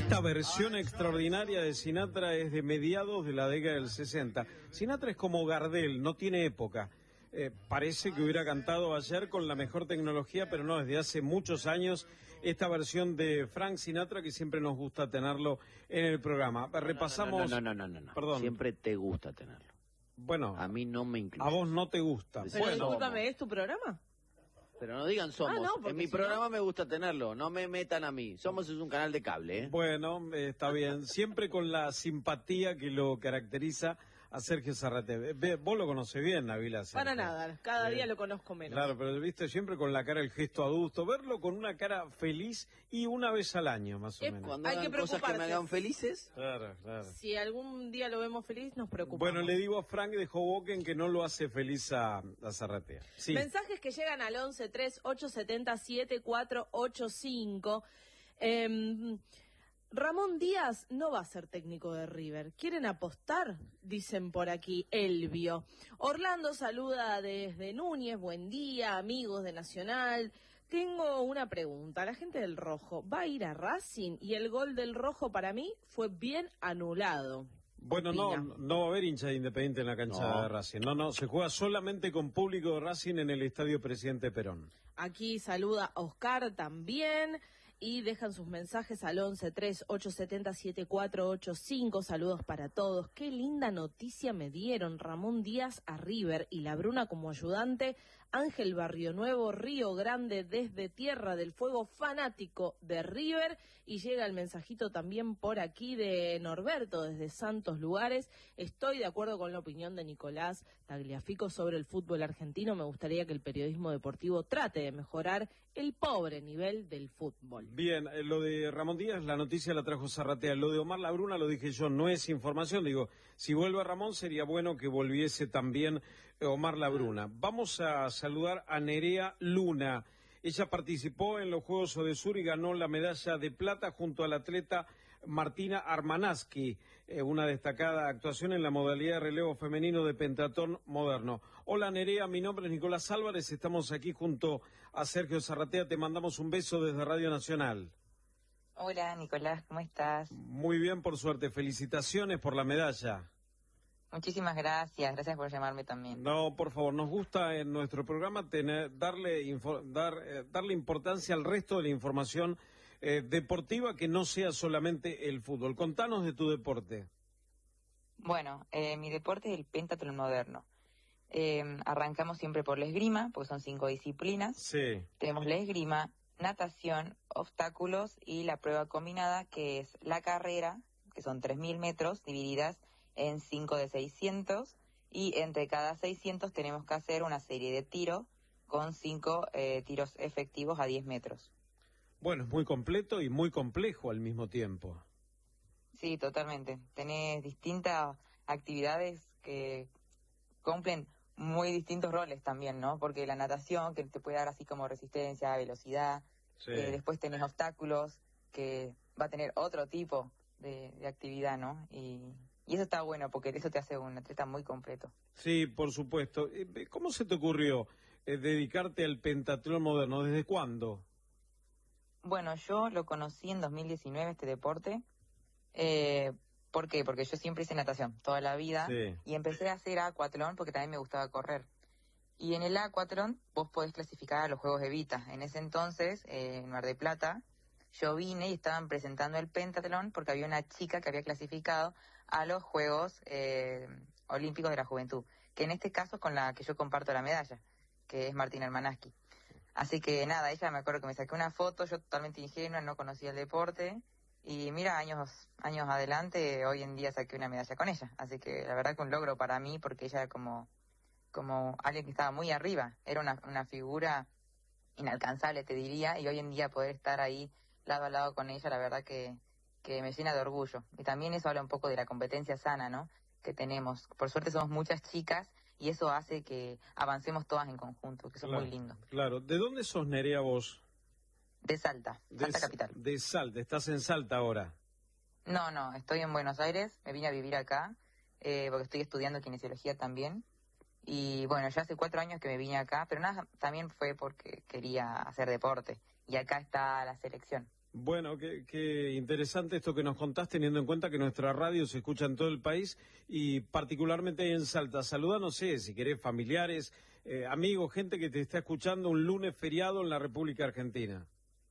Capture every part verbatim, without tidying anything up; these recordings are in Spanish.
Esta versión extraordinaria de Sinatra es de mediados de la década del sesenta. Sinatra es como Gardel, no tiene época. Eh, parece que hubiera cantado ayer con la mejor tecnología, pero no, desde hace muchos años esta versión de Frank Sinatra que siempre nos gusta tenerlo en el programa. Repasamos... No, no, no, no, no, no, no. Perdón. Siempre te gusta tenerlo. Bueno, a mí no me incluye. A vos no te gusta. Pero bueno, discúlpame, ¿es tu programa? Pero no digan Somos. Ah, no, en mi si programa no... me gusta tenerlo, no me metan a mí. Somos es un canal de cable, ¿eh? Bueno, eh, está bien. Siempre con la simpatía que lo caracteriza a Sergio Zarate. Ve, vos lo conocés bien, Nabila. Para nada, cada eh, día lo conozco menos. Claro, pero viste siempre con la cara, el gesto adusto. Verlo con una cara feliz y una vez al año, más o es menos. Cuando hay hagan que cosas que me hagan felices. Claro, claro. Si algún día lo vemos feliz, nos preocupamos. Bueno, le digo a Frank de Hoboken que no lo hace feliz a, a Zarratea. Sí. Mensajes que llegan al once tres ocho siete cero siete cuatro ocho cinco. Eh, Ramón Díaz no va a ser técnico de River. ¿Quieren apostar? Dicen por aquí, Elvio. Orlando saluda desde Núñez. Buen día, amigos de Nacional. Tengo una pregunta. La gente del Rojo va a ir a Racing y el gol del Rojo para mí fue bien anulado. Bueno, no, no va a haber hincha de Independiente en la cancha no. de Racing. No, no, se juega solamente con público de Racing en el Estadio Presidente Perón. Aquí saluda Oscar también y dejan sus mensajes al once tres ocho siete cero siete cuatro ocho cinco. Saludos para todos. Qué linda noticia me dieron. Ramón Díaz a River y la Bruna como ayudante. Ángel Barrio Nuevo, Río Grande, desde Tierra del Fuego, fanático de River. Y llega el mensajito también por aquí de Norberto desde Santos Lugares. Estoy de acuerdo con la opinión de Nicolás Tagliafico sobre el fútbol argentino. Me gustaría que el periodismo deportivo trate de mejorar el pobre nivel del fútbol. Bien, eh, lo de Ramón Díaz, la noticia la trajo Zarratea. Lo de Omar Labruna lo dije yo, no es información. Digo, si vuelve Ramón sería bueno que volviese también Omar Labruna. Vamos a saludar a Nerea Luna. Ella participó en los Juegos Odesur y ganó la medalla de plata junto al atleta Martina Armanaski, eh, una destacada actuación en la modalidad de relevo femenino de pentatón moderno. Hola Nerea, mi nombre es Nicolás Álvarez, estamos aquí junto a Sergio Zarratea, te mandamos un beso desde Radio Nacional. Hola Nicolás, ¿cómo estás? Muy bien, por suerte, felicitaciones por la medalla. Muchísimas gracias, gracias por llamarme también. No, por favor, nos gusta en nuestro programa tener, darle, info, dar, eh, darle importancia al resto de la información eh, deportiva que no sea solamente el fútbol. Contanos de tu deporte. Bueno, eh, mi deporte es el pentatlón moderno. Eh, arrancamos siempre por la esgrima, porque son cinco disciplinas. Sí. Tenemos la esgrima, natación, obstáculos y la prueba combinada, que es la carrera, que son tres mil metros divididas en cinco de seiscientos, y entre cada seiscientos tenemos que hacer una serie de tiros con cinco eh, tiros efectivos a diez metros. Bueno, es muy completo y muy complejo al mismo tiempo. Sí, totalmente. Tenés distintas actividades que cumplen muy distintos roles también, ¿no? Porque la natación, que te puede dar así como resistencia, velocidad, sí. eh, después tenés obstáculos, que va a tener otro tipo de, de actividad, ¿no? Y... Y eso está bueno, porque eso te hace un atleta muy completo. Sí, por supuesto. ¿Cómo se te ocurrió eh, dedicarte al pentatlón moderno? ¿Desde cuándo? Bueno, yo lo conocí en dos mil diecinueve, este deporte. Eh, ¿Por qué? Porque yo siempre hice natación, toda la vida. Sí. Y empecé a hacer aquatlón porque también me gustaba correr. Y en el aquatlón vos podés clasificar a los Juegos Evita. En ese entonces, eh, en Mar del Plata, yo vine y estaban presentando el pentatlón porque había una chica que había clasificado a los Juegos eh, Olímpicos de la Juventud, que en este caso es con la que yo comparto la medalla, que es Martina Armanaski. Así que nada, ella me acuerdo que me saqué una foto, yo totalmente ingenua, no conocía el deporte, y mira, años años adelante, hoy en día saqué una medalla con ella. Así que la verdad que un logro para mí, porque ella como, como alguien que estaba muy arriba, era una, una figura inalcanzable, te diría, y hoy en día poder estar ahí lado a lado con ella, la verdad que, que me llena de orgullo. Y también eso habla un poco de la competencia sana, ¿no?, que tenemos. Por suerte somos muchas chicas y eso hace que avancemos todas en conjunto, que eso claro, es muy lindo. Claro. ¿De dónde sos, Nerea, vos? De Salta, Salta de, capital. De Salta, ¿estás en Salta ahora? No, no, estoy en Buenos Aires, me vine a vivir acá, eh, porque estoy estudiando kinesiología también. Y bueno, ya hace cuatro años que me vine acá, pero nada, también fue porque quería hacer deporte. Y acá está la selección. Bueno, qué, qué interesante esto que nos contás, teniendo en cuenta que nuestra radio se escucha en todo el país y particularmente en Salta. Saluda, no sé, si querés, familiares, eh, amigos, gente que te está escuchando un lunes feriado en la República Argentina.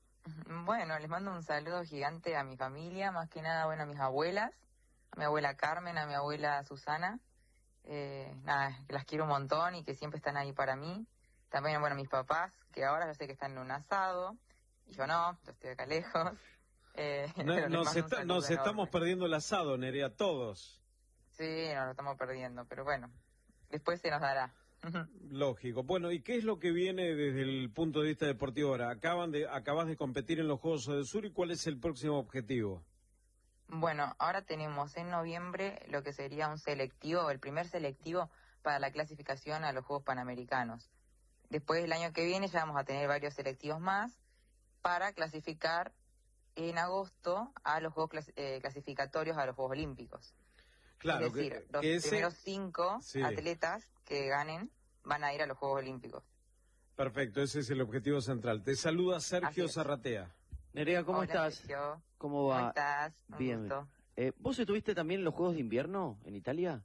Bueno, les mando un saludo gigante a mi familia, más que nada, bueno, a mis abuelas, a mi abuela Carmen, a mi abuela Susana. Eh, nada, que las quiero un montón y que siempre están ahí para mí. También, bueno, a mis papás, que ahora yo sé que están en un asado. Y yo no, yo estoy acá lejos. Eh, no, nos está, nos estamos perdiendo el asado, Nerea, todos. Sí, nos lo estamos perdiendo, pero bueno, después se nos dará. Lógico. Bueno, ¿y qué es lo que viene desde el punto de vista deportivo ahora? Acaban de, acabas de competir en los Juegos del Sur, ¿y cuál es el próximo objetivo? Bueno, ahora tenemos en noviembre lo que sería un selectivo, el primer selectivo para la clasificación a los Juegos Panamericanos. Después, el año que viene, ya vamos a tener varios selectivos más para clasificar en agosto a los Juegos clas eh, clasificatorios a los Juegos Olímpicos. Claro, es decir, que, los que ese... primeros cinco sí. atletas que ganen van a ir a los Juegos Olímpicos. Perfecto, ese es el objetivo central. Te saluda Sergio Zarratea. Nerea, ¿cómo Hola, estás? Sergio. ¿Cómo va? ¿Cómo estás? Un Bien. gusto. Eh, ¿Vos estuviste también en los Juegos de Invierno en Italia?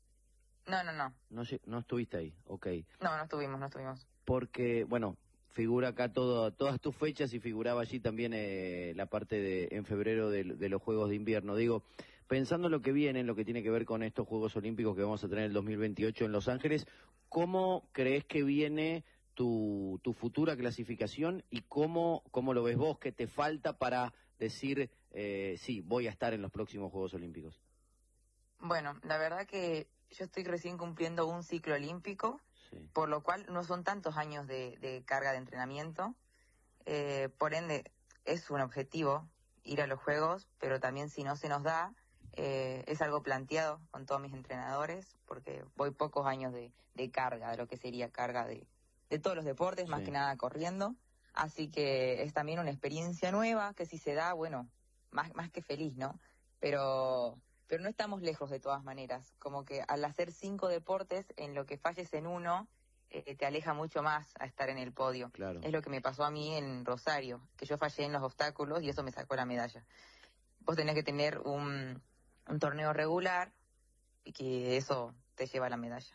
No, no, no. No, lle- no estuviste ahí, ok. No, no estuvimos, no estuvimos. Porque, bueno, figura acá todo, todas tus fechas y figuraba allí también eh, la parte de en febrero de, de los Juegos de Invierno. Digo, pensando en lo que viene, en lo que tiene que ver con estos Juegos Olímpicos que vamos a tener el dos mil veintiocho en Los Ángeles, ¿cómo crees que viene tu, tu futura clasificación y cómo, cómo lo ves vos, que te falta para decir, eh, sí, voy a estar en los próximos Juegos Olímpicos? Bueno, la verdad que yo estoy recién cumpliendo un ciclo olímpico, Sí. por lo cual no son tantos años de, de carga de entrenamiento. Eh, por ende, es un objetivo ir a los Juegos, pero también si no se nos da, eh, es algo planteado con todos mis entrenadores, porque voy pocos años de, de carga, de lo que sería carga de, de todos los deportes, más Sí. que nada corriendo. Así que es también una experiencia nueva, que si se da, bueno, más, más que feliz, ¿no? Pero... pero no estamos lejos de todas maneras, como que al hacer cinco deportes, en lo que falles en uno, eh, te aleja mucho más a estar en el podio. Claro. Es lo que me pasó a mí en Rosario, que yo fallé en los obstáculos y eso me sacó la medalla. Vos tenés que tener un, un torneo regular y que eso te lleva a la medalla.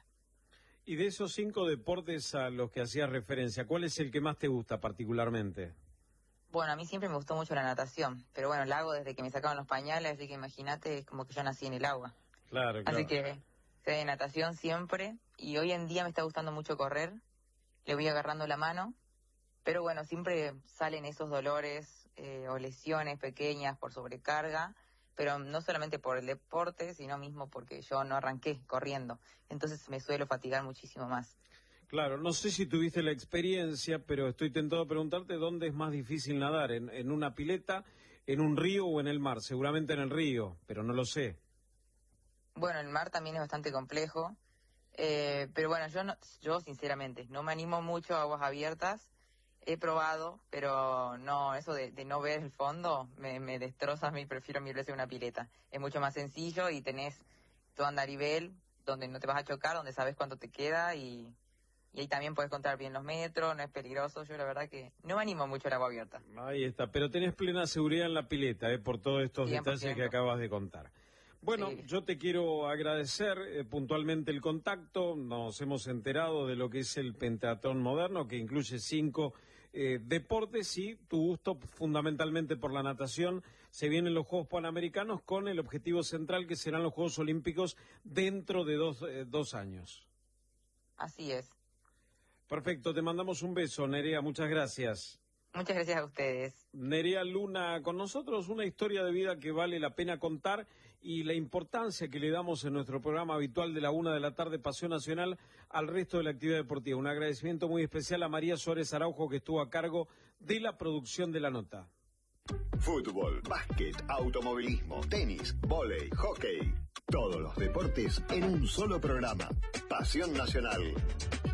Y de esos cinco deportes a los que hacías referencia, ¿cuál es el que más te gusta particularmente? Bueno, a mí siempre me gustó mucho la natación, pero bueno, la hago desde que me sacaban los pañales, así que imagínate, es como que yo nací en el agua. Claro, claro. Así que sé de natación siempre, y hoy en día me está gustando mucho correr, le voy agarrando la mano, pero bueno, siempre salen esos dolores eh, o lesiones pequeñas por sobrecarga, pero no solamente por el deporte, sino mismo porque yo no arranqué corriendo, entonces me suelo fatigar muchísimo más. Claro, no sé si tuviste la experiencia, pero estoy tentado a preguntarte dónde es más difícil nadar, en, en una pileta, en un río o en el mar. Seguramente en el río, pero no lo sé. Bueno, el mar también es bastante complejo, eh, pero bueno, yo, no, yo sinceramente no me animo mucho a aguas abiertas. He probado, pero no, eso de, de no ver el fondo me, me destroza, me prefiero mil veces una pileta. Es mucho más sencillo y tenés tu andarivel donde no te vas a chocar, donde sabes cuánto te queda y, y ahí también puedes contar bien los metros, no es peligroso. Yo la verdad que no me animo mucho al agua abierta. Ahí está, pero tenés plena seguridad en la pileta, ¿eh? Por todos estos cien por detalles que ciento. acabas de contar. Bueno, Sí. yo te quiero agradecer eh, puntualmente el contacto. Nos hemos enterado de lo que es el pentatlón moderno, que incluye cinco eh, deportes, y tu gusto fundamentalmente por la natación. Se vienen los Juegos Panamericanos con el objetivo central que serán los Juegos Olímpicos dentro de dos, eh, dos años. Así es. Perfecto, te mandamos un beso, Nerea, muchas gracias. Muchas gracias a ustedes. Nerea Luna con nosotros, una historia de vida que vale la pena contar y la importancia que le damos en nuestro programa habitual de la una de la tarde, Pasión Nacional, al resto de la actividad deportiva. Un agradecimiento muy especial a María Suárez Araujo, que estuvo a cargo de la producción de la nota. Fútbol, básquet, automovilismo, tenis, vóley, hockey. Todos los deportes en un solo programa. Pasión Nacional.